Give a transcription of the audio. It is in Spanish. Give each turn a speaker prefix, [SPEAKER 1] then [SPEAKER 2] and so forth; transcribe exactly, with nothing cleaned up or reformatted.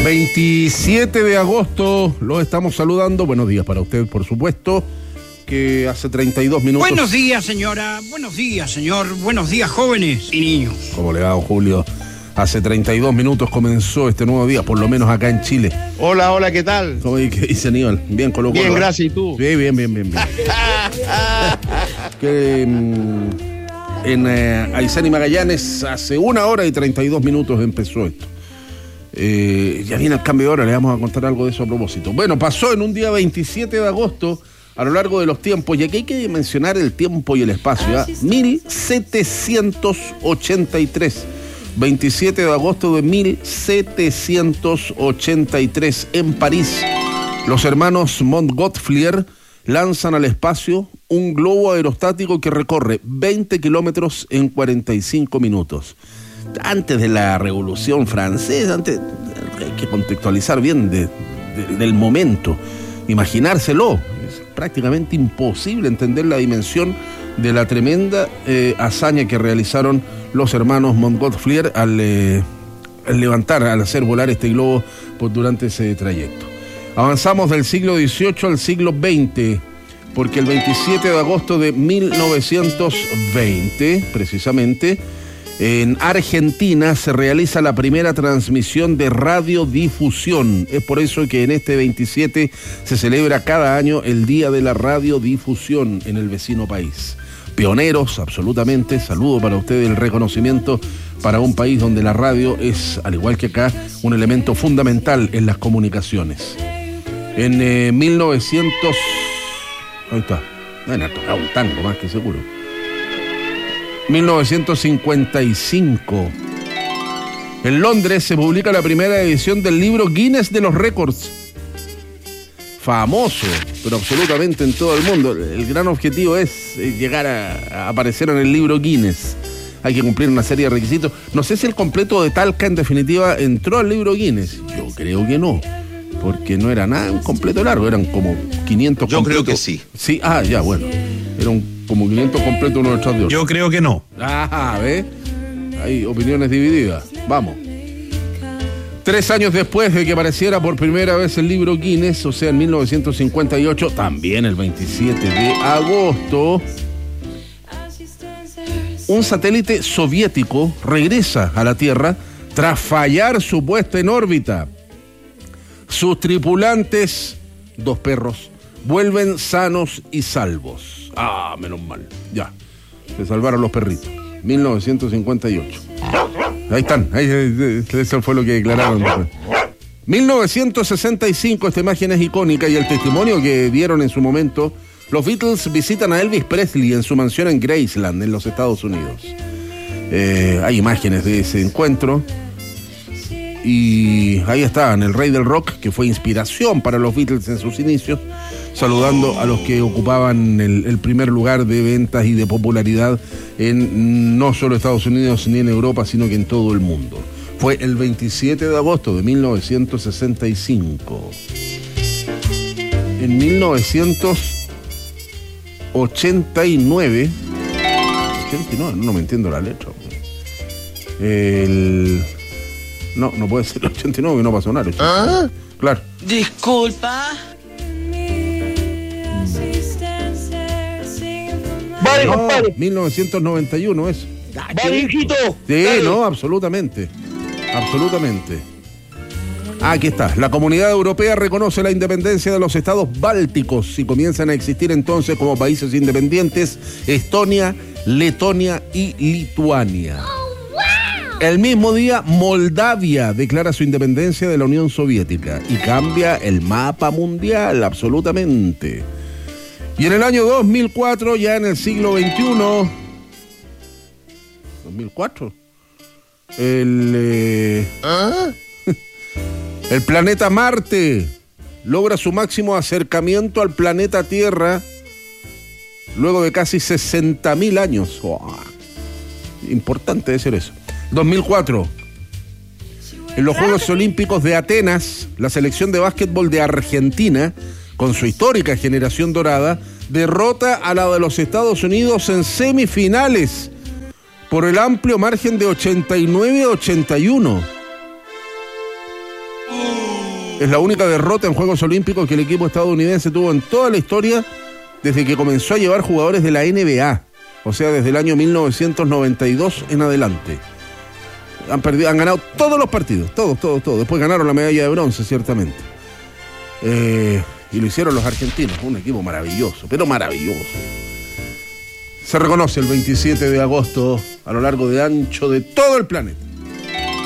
[SPEAKER 1] veintisiete de agosto, los estamos saludando. Buenos días para usted, por supuesto, que hace treinta y dos minutos...
[SPEAKER 2] Buenos días, señora. Buenos días, señor. Buenos días, jóvenes y niños.
[SPEAKER 1] ¿Cómo le va, don Julio? Hace treinta y dos minutos comenzó este nuevo día, por lo menos acá en Chile.
[SPEAKER 3] Hola, hola, ¿qué tal?
[SPEAKER 1] ¿Cómo qué dice Aníbal? Bien, Colo Colo.
[SPEAKER 3] Bien, gracias, ¿y tú?
[SPEAKER 1] Sí, bien, bien, bien, bien. que, um, en eh, Aysén y Magallanes, hace una hora y treinta y dos minutos empezó esto. Eh, ya viene el cambio de hora, le vamos a contar algo de eso a propósito. Bueno, pasó en un día veintisiete de agosto, a lo largo de los tiempos, y aquí hay que mencionar el tiempo y el espacio, ¿ya? mil setecientos ochenta y tres. veintisiete de agosto de mil setecientos ochenta y tres, en París, los hermanos Montgolfier lanzan al espacio un globo aerostático que recorre veinte kilómetros en cuarenta y cinco minutos. Antes de la Revolución Francesa, antes, hay que contextualizar bien de, de, del momento, imaginárselo. Es prácticamente imposible entender la dimensión de la tremenda eh, hazaña que realizaron los hermanos Montgolfier al, eh, al levantar, al hacer volar este globo por, durante ese trayecto. Avanzamos del siglo dieciocho al siglo veinte, porque el veintisiete de agosto de mil novecientos veinte, precisamente, en Argentina se realiza la primera transmisión de radiodifusión. Es por eso que en este veintisiete se celebra cada año el Día de la Radiodifusión en el vecino país. Pioneros, absolutamente. Saludo para ustedes, el reconocimiento para un país donde la radio es, al igual que acá, un elemento fundamental en las comunicaciones. En eh, mil novecientos... Ahí está. Bueno, ha tocado un tango más que seguro. mil novecientos cincuenta y cinco. En Londres se publica la primera edición del libro Guinness de los Récords. Famoso, pero absolutamente en todo el mundo. El gran objetivo es llegar a, a aparecer en el libro Guinness. Hay que cumplir una serie de requisitos. No sé si el completo de Talca, en definitiva, entró al libro Guinness. Yo creo que no, porque no era nada un completo largo, eran como quinientos
[SPEAKER 4] Yo
[SPEAKER 1] completos.
[SPEAKER 4] creo que sí.
[SPEAKER 1] Sí, ah, ya, bueno. Era un, como quinientos completos uno detrás de otro.
[SPEAKER 4] Yo creo que no.
[SPEAKER 1] Ah, ¿ves? Hay opiniones divididas. Vamos. Tres años después de que apareciera por primera vez el libro Guinness, o sea, en mil novecientos cincuenta y ocho, también el veintisiete de agosto, un satélite soviético regresa a la Tierra tras fallar su puesta en órbita. Sus tripulantes, dos perros, vuelven sanos y salvos. Ah, menos mal. Ya, se salvaron los perritos. mil novecientos cincuenta y ocho. Ahí están, ahí, eso fue lo que declararon después. mil novecientos sesenta y cinco, esta imagen es icónica y el testimonio que dieron en su momento. Los Beatles visitan a Elvis Presley en su mansión en Graceland, en los Estados Unidos. Eh, hay imágenes de ese encuentro. Y ahí estaban el rey del rock, que fue inspiración para los Beatles en sus inicios, saludando a los que ocupaban el, el primer lugar de ventas y de popularidad en no solo Estados Unidos ni en Europa, sino que en todo el mundo. Fue el veintisiete de agosto de mil novecientos sesenta y cinco. En mil novecientos ochenta y nueve... ochenta y nueve, no me entiendo la letra. El... No, no puede ser el ochenta y nueve, no pasó nada. ¿Ah? Claro.
[SPEAKER 5] Disculpa.
[SPEAKER 3] Vale,
[SPEAKER 1] No,
[SPEAKER 3] compadre.
[SPEAKER 1] mil novecientos noventa y uno eso.
[SPEAKER 3] Vale, hijito.
[SPEAKER 1] Sí,
[SPEAKER 3] Dale.
[SPEAKER 1] no, absolutamente. Absolutamente. Ah, aquí está. La Comunidad Europea reconoce la independencia de los estados bálticos y comienzan a existir entonces como países independientes Estonia, Letonia y Lituania. El mismo día, Moldavia declara su independencia de la Unión Soviética y cambia el mapa mundial, absolutamente. Y en el año dos mil cuatro, ya en el siglo veintiuno... ¿dos mil cuatro? El... Eh,
[SPEAKER 4] ¿Ah?
[SPEAKER 1] el planeta Marte logra su máximo acercamiento al planeta Tierra luego de casi sesenta mil años. Oh, importante decir eso. dos mil cuatro. En los Juegos Olímpicos de Atenas, la selección de básquetbol de Argentina, con su histórica generación dorada, derrota a la de los Estados Unidos en semifinales por el amplio margen de ochenta y nueve a ochenta y uno. Es la única derrota en Juegos Olímpicos que el equipo estadounidense tuvo en toda la historia desde que comenzó a llevar jugadores de la N B A, o sea, desde el año mil novecientos noventa y dos en adelante. Han perdido, han ganado todos los partidos, todos, todos, todos. Después ganaron la medalla de bronce, ciertamente. Eh, y lo hicieron los argentinos, un equipo maravilloso, pero maravilloso. Se reconoce el veintisiete de agosto a lo largo de ancho de todo el planeta.